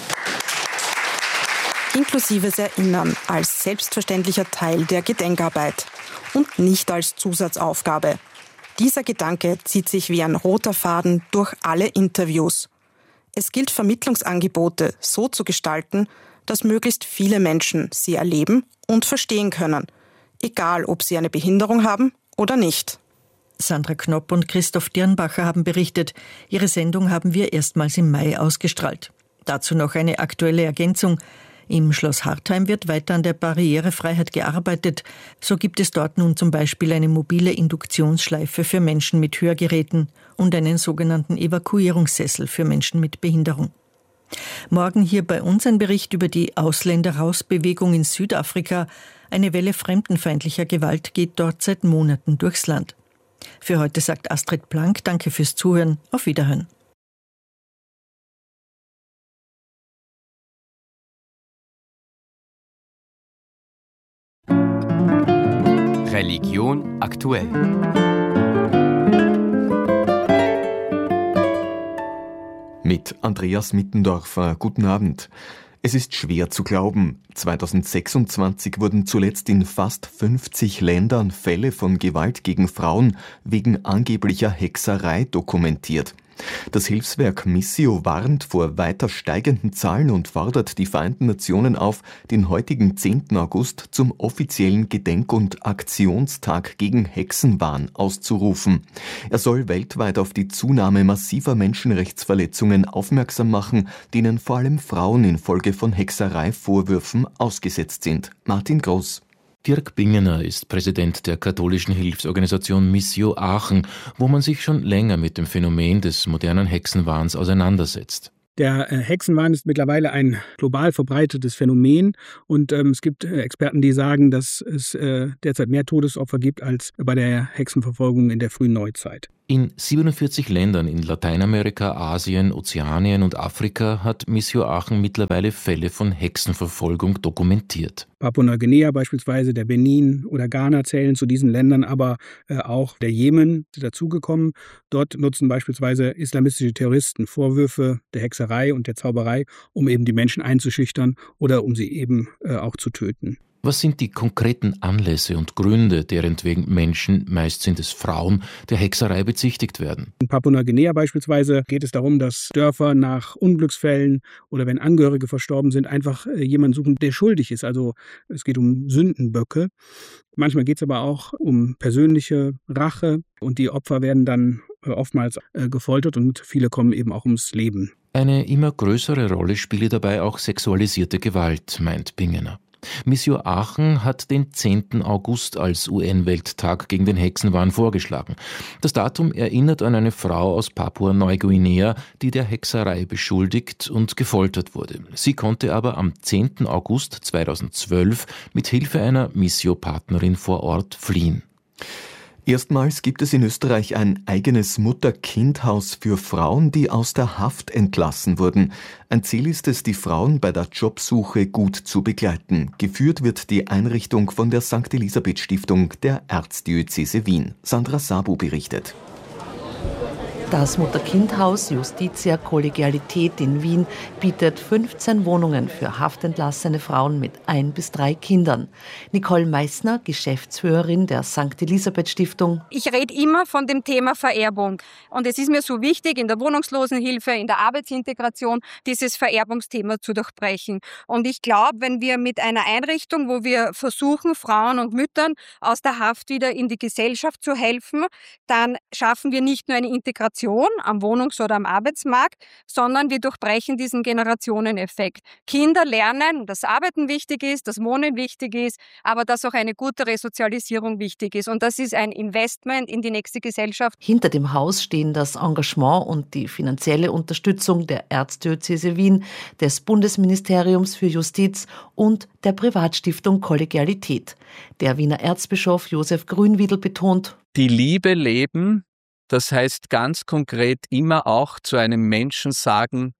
Speaker 8: Inklusives Erinnern als selbstverständlicher Teil der Gedenkarbeit und nicht als Zusatzaufgabe. Dieser Gedanke zieht sich wie ein roter Faden durch alle Interviews. Es gilt, Vermittlungsangebote so zu gestalten, dass möglichst viele Menschen sie erleben und verstehen können, egal ob sie eine Behinderung haben oder nicht.
Speaker 7: Sandra Knopp und Christoph Dirnbacher haben berichtet, ihre Sendung haben wir erstmals im Mai ausgestrahlt. Dazu noch eine aktuelle Ergänzung. Im Schloss Hartheim wird weiter an der Barrierefreiheit gearbeitet. So gibt es dort nun zum Beispiel eine mobile Induktionsschleife für Menschen mit Hörgeräten und einen sogenannten Evakuierungssessel für Menschen mit Behinderung. Morgen hier bei uns ein Bericht über die Ausländerrausbewegung in Südafrika. Eine Welle fremdenfeindlicher Gewalt geht dort seit Monaten durchs Land. Für heute sagt Astrid Plank, danke fürs Zuhören. Auf Wiederhören.
Speaker 22: Religion aktuell. Mit Andreas Mittendorfer. Guten Abend. Es ist schwer zu glauben. 2026 wurden zuletzt in fast 50 Ländern Fälle von Gewalt gegen Frauen wegen angeblicher Hexerei dokumentiert. Das Hilfswerk Missio warnt vor weiter steigenden Zahlen und fordert die Vereinten Nationen auf, den heutigen 10. August zum offiziellen Gedenk- und Aktionstag gegen Hexenwahn auszurufen. Er soll weltweit auf die Zunahme massiver Menschenrechtsverletzungen aufmerksam machen, denen vor allem Frauen infolge von Hexerei-Vorwürfen ausgesetzt sind. Martin Groß.
Speaker 23: Dirk Bingener ist Präsident der katholischen Hilfsorganisation Missio Aachen, wo man sich schon länger mit dem Phänomen des modernen Hexenwahns auseinandersetzt.
Speaker 1: Der Hexenwahn ist mittlerweile ein global verbreitetes Phänomen und es gibt Experten, die sagen, dass es derzeit mehr Todesopfer gibt als bei der Hexenverfolgung in der frühen Neuzeit.
Speaker 23: In 47 Ländern in Lateinamerika, Asien, Ozeanien und Afrika hat Missio Aachen mittlerweile Fälle von Hexenverfolgung dokumentiert.
Speaker 1: Papua-Neuguinea beispielsweise, der Benin oder Ghana zählen zu diesen Ländern, aber auch der Jemen ist dazugekommen. Dort nutzen beispielsweise islamistische Terroristen Vorwürfe der Hexerei und der Zauberei, um eben die Menschen einzuschüchtern oder um sie eben auch zu töten.
Speaker 23: Was sind die konkreten Anlässe und Gründe, derentwegen Menschen, meist sind es Frauen, der Hexerei bezichtigt werden?
Speaker 1: In Papua-Neuguinea beispielsweise geht es darum, dass Dörfer nach Unglücksfällen oder wenn Angehörige verstorben sind, einfach jemanden suchen, der schuldig ist. Also es geht um Sündenböcke. Manchmal geht es aber auch um persönliche Rache und die Opfer werden dann oftmals gefoltert und viele kommen eben auch ums Leben.
Speaker 23: Eine immer größere Rolle spiele dabei auch sexualisierte Gewalt, meint Bingener. Missio Aachen hat den 10. August als UN-Welttag gegen den Hexenwahn vorgeschlagen. Das Datum erinnert an eine Frau aus Papua-Neuguinea, die der Hexerei beschuldigt und gefoltert wurde. Sie konnte aber am 10. August 2012 mit Hilfe einer Missio-Partnerin vor Ort fliehen.
Speaker 22: Erstmals gibt es in Österreich ein eigenes Mutter-Kind-Haus für Frauen, die aus der Haft entlassen wurden. Ein Ziel ist es, die Frauen bei der Jobsuche gut zu begleiten. Geführt wird die Einrichtung von der St. Elisabeth Stiftung der Erzdiözese Wien. Sandra Sabu berichtet.
Speaker 4: Das Mutter-Kind-Haus Justitia Kollegialität in Wien bietet 15 Wohnungen für haftentlassene Frauen mit 1 bis 3 Kindern. Nicole Meissner, Geschäftsführerin der St. Elisabeth Stiftung.
Speaker 5: Ich rede immer von dem Thema Vererbung. Und es ist mir so wichtig, in der Wohnungslosenhilfe, in der Arbeitsintegration, dieses Vererbungsthema zu durchbrechen. Und ich glaube, wenn wir mit einer Einrichtung, wo wir versuchen, Frauen und Müttern aus der Haft wieder in die Gesellschaft zu helfen, dann schaffen wir nicht nur eine Integration am Wohnungs- oder am Arbeitsmarkt, sondern wir durchbrechen diesen Generationeneffekt. Kinder lernen, dass Arbeiten wichtig ist, dass Wohnen wichtig ist, aber dass auch eine gute Resozialisierung wichtig ist. Und das ist ein Investment in die nächste Gesellschaft.
Speaker 4: Hinter dem Haus stehen das Engagement und die finanzielle Unterstützung der Erzdiözese Wien, des Bundesministeriums für Justiz und der Privatstiftung Kollegialität. Der Wiener Erzbischof Josef Grünwiedl betont:
Speaker 24: Die Liebe leben. Das heißt ganz konkret immer auch zu einem Menschen sagen,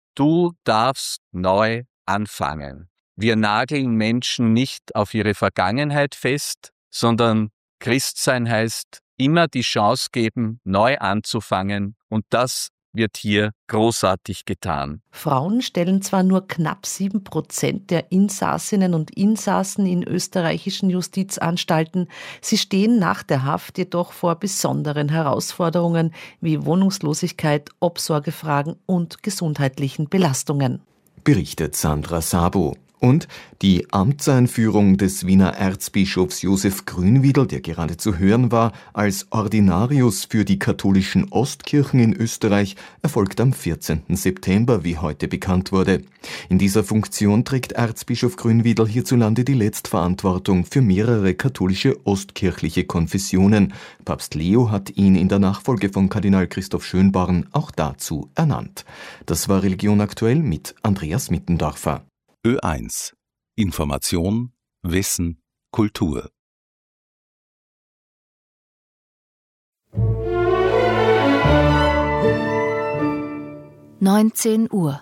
Speaker 24: du darfst neu anfangen. Wir nageln Menschen nicht auf ihre Vergangenheit fest, sondern Christsein heißt immer die Chance geben, neu anzufangen. Und das wird hier großartig getan.
Speaker 4: Frauen stellen zwar nur knapp 7% der Insassinnen und Insassen in österreichischen Justizanstalten, sie stehen nach der Haft jedoch vor besonderen Herausforderungen wie Wohnungslosigkeit, Obsorgefragen und gesundheitlichen Belastungen.
Speaker 22: Berichtet Sandra Sabu. Und die Amtseinführung des Wiener Erzbischofs Josef Grünwiedl, der gerade zu hören war, als Ordinarius für die katholischen Ostkirchen in Österreich, erfolgt am 14. September, wie heute bekannt wurde. In dieser Funktion trägt Erzbischof Grünwiedl hierzulande die Letztverantwortung für mehrere katholische ostkirchliche Konfessionen. Papst Leo hat ihn in der Nachfolge von Kardinal Christoph Schönborn auch dazu ernannt. Das war Religion aktuell mit Andreas Mittendorfer.
Speaker 25: Ö1 Information, Wissen, Kultur.
Speaker 6: Uhr.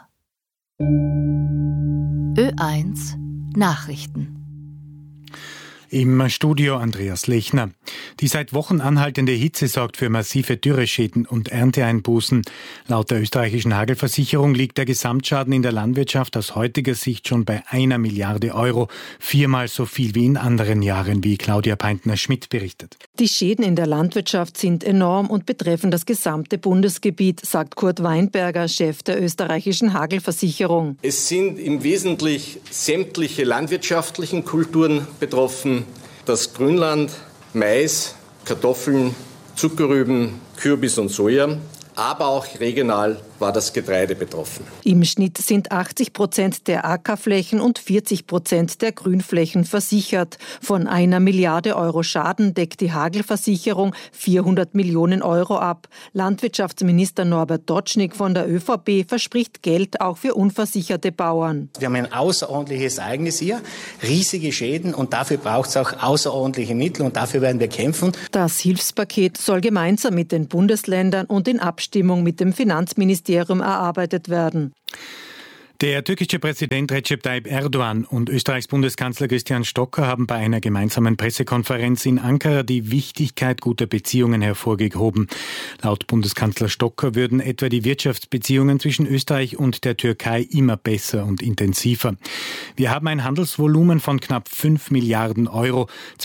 Speaker 6: Ö1 Nachrichten.
Speaker 26: Im Studio Andreas Lechner. Die seit Wochen anhaltende Hitze sorgt für massive Dürreschäden und Ernteeinbußen. Laut der österreichischen Hagelversicherung liegt der Gesamtschaden in der Landwirtschaft aus heutiger Sicht schon bei 1 Milliarde Euro. 4-mal so viel wie in anderen Jahren, wie Claudia Peintner-Schmidt berichtet.
Speaker 27: Die Schäden in der Landwirtschaft sind enorm und betreffen das gesamte Bundesgebiet, sagt Kurt Weinberger, Chef der österreichischen Hagelversicherung.
Speaker 28: Es sind im Wesentlichen sämtliche landwirtschaftlichen Kulturen betroffen. Das Grünland, Mais, Kartoffeln, Zuckerrüben, Kürbis und Soja, aber auch regional war das Getreide betroffen.
Speaker 27: Im Schnitt sind 80% der Ackerflächen und 40% der Grünflächen versichert. Von 1 Milliarde Euro Schaden deckt die Hagelversicherung 400 Millionen Euro ab. Landwirtschaftsminister Norbert Dotschnig von der ÖVP verspricht Geld auch für unversicherte Bauern.
Speaker 3: Wir haben ein außerordentliches Ereignis hier, riesige Schäden und dafür braucht es auch außerordentliche Mittel und dafür werden wir kämpfen.
Speaker 27: Das Hilfspaket soll gemeinsam mit den Bundesländern und in Abstimmung mit dem Finanzministerium erarbeitet werden.
Speaker 26: Der türkische Präsident Recep Tayyip Erdogan und Österreichs Bundeskanzler Christian Stocker haben bei einer gemeinsamen Pressekonferenz in Ankara die Wichtigkeit guter Beziehungen hervorgehoben. Laut Bundeskanzler Stocker würden etwa die Wirtschaftsbeziehungen zwischen Österreich und der Türkei immer besser und intensiver. Wir haben ein Handelsvolumen von knapp 5 Milliarden Euro.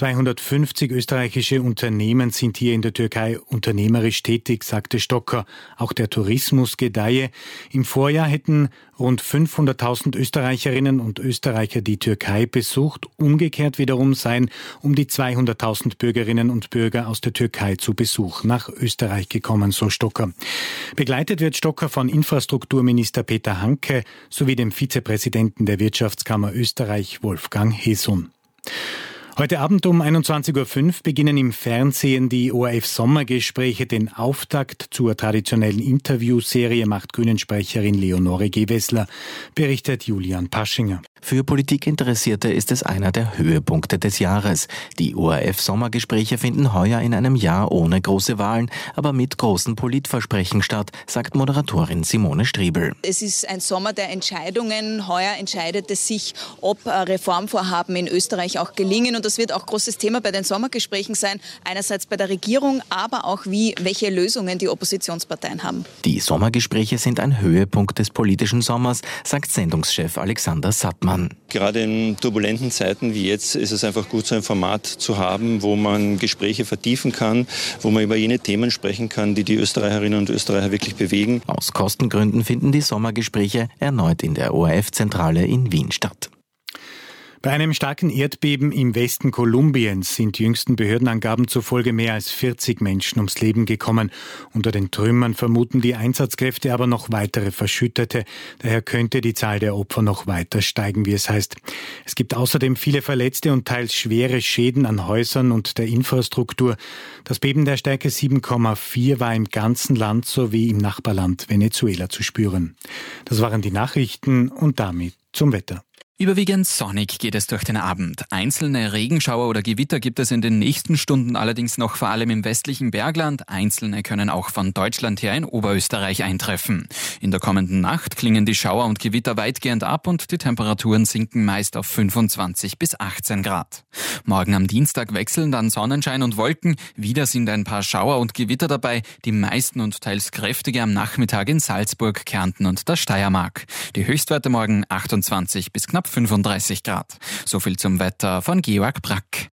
Speaker 26: 250 österreichische Unternehmen sind hier in der Türkei unternehmerisch tätig, sagte Stocker. Auch der Tourismus gedeihe. Im Vorjahr hätten rund 500.000 Österreicherinnen und Österreicher die Türkei besucht. Umgekehrt wiederum seien um die 200.000 Bürgerinnen und Bürger aus der Türkei zu Besuch nach Österreich gekommen, so Stocker. Begleitet wird Stocker von Infrastrukturminister Peter Hanke sowie dem Vizepräsidenten der Wirtschaftskammer Österreich, Wolfgang Hesun. Heute Abend um 21.05 Uhr beginnen im Fernsehen die ORF-Sommergespräche. Den Auftakt zur traditionellen Interviewserie macht Grünen-Sprecherin Leonore Gewessler, berichtet Julian Paschinger.
Speaker 10: Für Politikinteressierte ist es einer der Höhepunkte des Jahres. Die ORF-Sommergespräche finden heuer in einem Jahr ohne große Wahlen, aber mit großen Politversprechen statt, sagt Moderatorin Simone Striebel.
Speaker 14: Es ist ein Sommer der Entscheidungen. Heuer entscheidet es sich, ob Reformvorhaben in Österreich auch gelingen. Und das wird auch großes Thema bei den Sommergesprächen sein. Einerseits bei der Regierung, aber auch welche Lösungen die Oppositionsparteien haben.
Speaker 10: Die Sommergespräche sind ein Höhepunkt des politischen Sommers, sagt Sendungschef Alexander Sattmann.
Speaker 15: Gerade in turbulenten Zeiten wie jetzt ist es einfach gut, so ein Format zu haben, wo man Gespräche vertiefen kann, wo man über jene Themen sprechen kann, die die Österreicherinnen und Österreicher wirklich bewegen.
Speaker 10: Aus Kostengründen finden die Sommergespräche erneut in der ORF-Zentrale in Wien statt.
Speaker 26: Bei einem starken Erdbeben im Westen Kolumbiens sind jüngsten Behördenangaben zufolge mehr als 40 Menschen ums Leben gekommen. Unter den Trümmern vermuten die Einsatzkräfte aber noch weitere Verschüttete. Daher könnte die Zahl der Opfer noch weiter steigen, wie es heißt. Es gibt außerdem viele Verletzte und teils schwere Schäden an Häusern und der Infrastruktur. Das Beben der Stärke 7,4 war im ganzen Land sowie im Nachbarland Venezuela zu spüren. Das waren die Nachrichten und damit zum Wetter.
Speaker 16: Überwiegend sonnig geht es durch den Abend. Einzelne Regenschauer oder Gewitter gibt es in den nächsten Stunden allerdings noch vor allem im westlichen Bergland. Einzelne können auch von Deutschland her in Oberösterreich eintreffen. In der kommenden Nacht klingen die Schauer und Gewitter weitgehend ab und die Temperaturen sinken meist auf 25 bis 18 Grad. Morgen am Dienstag wechseln dann Sonnenschein und Wolken. Wieder sind ein paar Schauer und Gewitter dabei, die meisten und teils kräftige am Nachmittag in Salzburg, Kärnten und der Steiermark. Die Höchstwerte morgen 28 bis knapp 35 Grad. So viel zum Wetter von Georg Brack.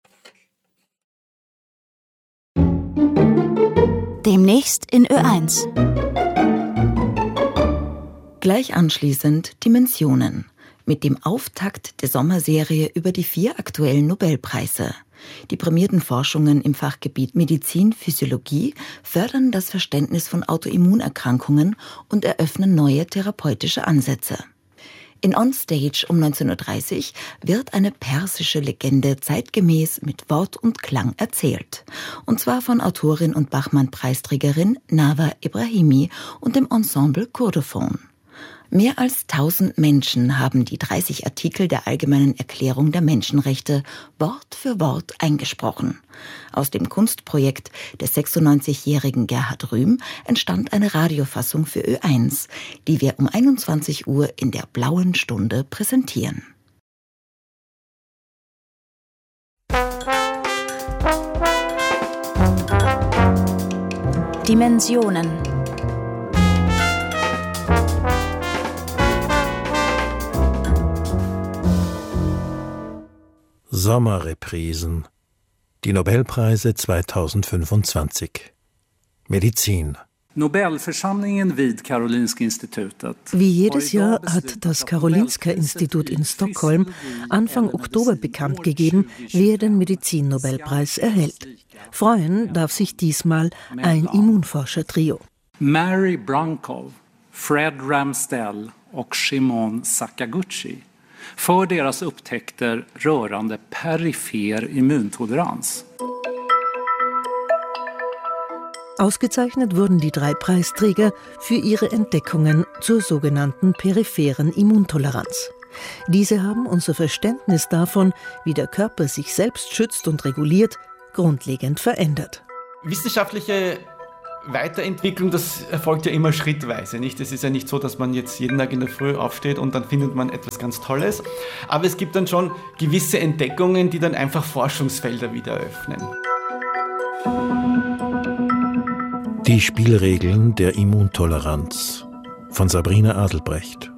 Speaker 6: Demnächst in Ö1.
Speaker 17: Gleich anschließend Dimensionen. Mit dem Auftakt der Sommerserie über die 4 aktuellen Nobelpreise. Die prämierten Forschungen im Fachgebiet Medizin, Physiologie fördern das Verständnis von Autoimmunerkrankungen und eröffnen neue therapeutische Ansätze. In Onstage um 19.30 Uhr wird eine persische Legende zeitgemäß mit Wort und Klang erzählt. Und zwar von Autorin und Bachmann-Preisträgerin Nawa Ibrahimi und dem Ensemble Kurdophon. Mehr als 1000 Menschen haben die 30 Artikel der Allgemeinen Erklärung der Menschenrechte Wort für Wort eingesprochen. Aus dem Kunstprojekt des 96-jährigen Gerhard Rühm entstand eine Radiofassung für Ö1, die wir um 21 Uhr in der Blauen Stunde präsentieren.
Speaker 6: Dimensionen.
Speaker 18: Sommerreprisen. Die Nobelpreise 2025. Medizin.
Speaker 19: Nobelförsamlingen vid Karolinska Institutet.
Speaker 29: Wie jedes Jahr hat das Karolinska-Institut in Stockholm Anfang Oktober bekannt gegeben, wer den Medizin-Nobelpreis erhält. Freuen darf sich diesmal ein Immunforscher-Trio.
Speaker 19: Mary Brankow, Fred Ramsdell och Shimon Sakaguchi för deras upptäckter rörande perifer immuntoleranz.
Speaker 29: Ausgezeichnet wurden die 3 Preisträger für ihre Entdeckungen zur sogenannten peripheren Immuntoleranz. Diese haben unser Verständnis davon, wie der Körper sich selbst schützt und reguliert, grundlegend verändert.
Speaker 2: Wissenschaftliche Weiterentwicklung, das erfolgt ja immer schrittweise. Nicht? Es ist ja nicht so, dass man jetzt jeden Tag in der Früh aufsteht und dann findet man etwas ganz Tolles. Aber es gibt dann schon gewisse Entdeckungen, die dann einfach Forschungsfelder wieder eröffnen.
Speaker 18: Die Spielregeln der Immuntoleranz von Sabrina Adelbrecht.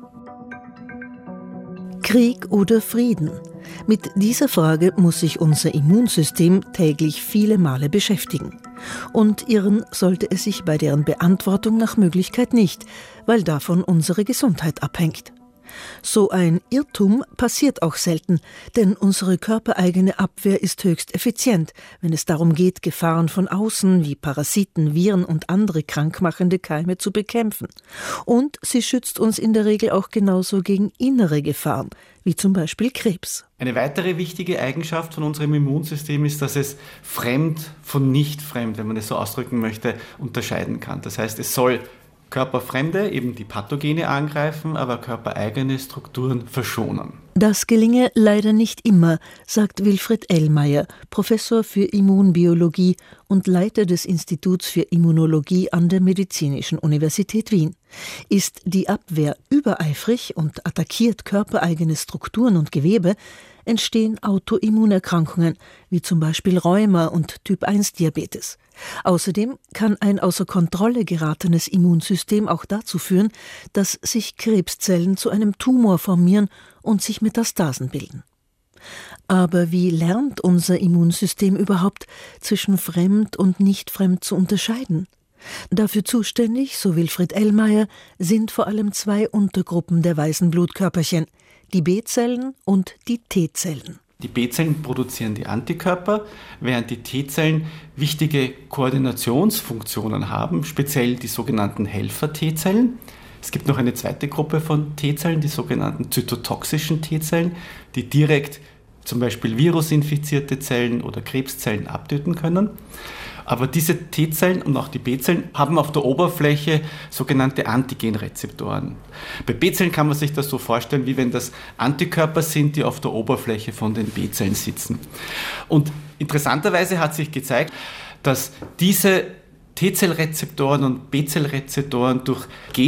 Speaker 29: Krieg oder Frieden? Mit dieser Frage muss sich unser Immunsystem täglich viele Male beschäftigen. Und irren sollte es sich bei deren Beantwortung nach Möglichkeit nicht, weil davon unsere Gesundheit abhängt. So ein Irrtum passiert auch selten, denn unsere körpereigene Abwehr ist höchst effizient, wenn es darum geht, Gefahren von außen wie Parasiten, Viren und andere krankmachende Keime zu bekämpfen. Und sie schützt uns in der Regel auch genauso gegen innere Gefahren, wie zum Beispiel Krebs.
Speaker 2: Eine weitere wichtige Eigenschaft von unserem Immunsystem ist, dass es fremd von nicht fremd, wenn man es so ausdrücken möchte, unterscheiden kann. Das heißt, es soll körperfremde, eben die Pathogene angreifen, aber körpereigene Strukturen verschonen.
Speaker 29: Das gelinge leider nicht immer, sagt Wilfried Ellmeier, Professor für Immunbiologie und Leiter des Instituts für Immunologie an der Medizinischen Universität Wien. Ist die Abwehr übereifrig und attackiert körpereigene Strukturen und Gewebe, entstehen Autoimmunerkrankungen, wie zum Beispiel Rheuma und Typ-1-Diabetes. Außerdem kann ein außer Kontrolle geratenes Immunsystem auch dazu führen, dass sich Krebszellen zu einem Tumor formieren und sich Metastasen bilden. Aber wie lernt unser Immunsystem überhaupt, zwischen fremd und nicht fremd zu unterscheiden? Dafür zuständig, so Wilfried Ellmeier, sind vor allem 2 Untergruppen der weißen Blutkörperchen, die B-Zellen und die T-Zellen.
Speaker 2: Die B-Zellen produzieren die Antikörper, während die T-Zellen wichtige Koordinationsfunktionen haben, speziell die sogenannten Helfer-T-Zellen. Es gibt noch eine zweite Gruppe von T-Zellen, die sogenannten zytotoxischen T-Zellen, die direkt zum Beispiel virusinfizierte Zellen oder Krebszellen abtöten können. Aber diese T-Zellen und auch die B-Zellen haben auf der Oberfläche sogenannte Antigenrezeptoren. Bei B-Zellen kann man sich das so vorstellen, wie wenn das Antikörper sind, die auf der Oberfläche von den B-Zellen sitzen. Und interessanterweise hat sich gezeigt, dass diese T-Zellrezeptoren und B-Zellrezeptoren durch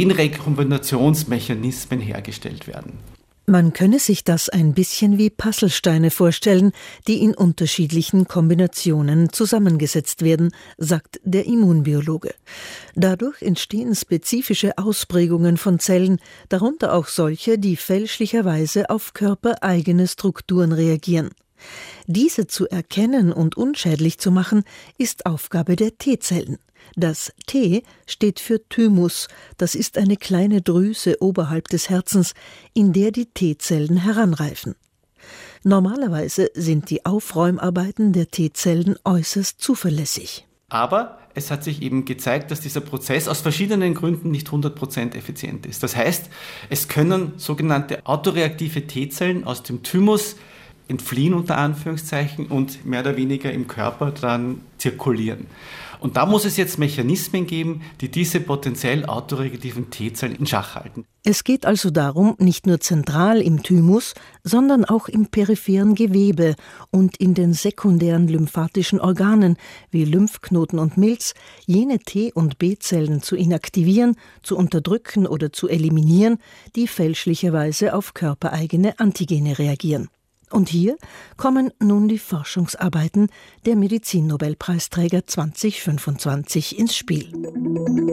Speaker 2: Genrekombinationsmechanismen hergestellt werden.
Speaker 29: Man könne sich das ein bisschen wie Puzzlesteine vorstellen, die in unterschiedlichen Kombinationen zusammengesetzt werden, sagt der Immunbiologe. Dadurch entstehen spezifische Ausprägungen von Zellen, darunter auch solche, die fälschlicherweise auf körpereigene Strukturen reagieren. Diese zu erkennen und unschädlich zu machen, ist Aufgabe der T-Zellen. Das T steht für Thymus, das ist eine kleine Drüse oberhalb des Herzens, in der die T-Zellen heranreifen. Normalerweise sind die Aufräumarbeiten der T-Zellen äußerst zuverlässig.
Speaker 2: Aber es hat sich eben gezeigt, dass dieser Prozess aus verschiedenen Gründen nicht 100% effizient ist. Das heißt, es können sogenannte autoreaktive T-Zellen aus dem Thymus entfliehen unter Anführungszeichen und mehr oder weniger im Körper dann zirkulieren. Und da muss es jetzt Mechanismen geben, die diese potenziell autoreaktiven T-Zellen in Schach halten.
Speaker 29: Es geht also darum, nicht nur zentral im Thymus, sondern auch im peripheren Gewebe und in den sekundären lymphatischen Organen wie Lymphknoten und Milz jene T- und B-Zellen zu inaktivieren, zu unterdrücken oder zu eliminieren, die fälschlicherweise auf körpereigene Antigene reagieren. Und hier kommen nun die Forschungsarbeiten der Medizinnobelpreisträger 2025 ins Spiel.